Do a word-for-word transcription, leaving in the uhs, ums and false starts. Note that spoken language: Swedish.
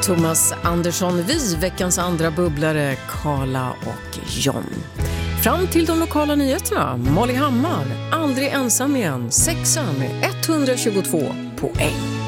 Thomas Andersson, vi, veckans andra bubblare, Carla och John. Fram till de lokala nyheterna, Molly Hammar, aldrig ensam igen, sexan med etthundratjugotvå poäng.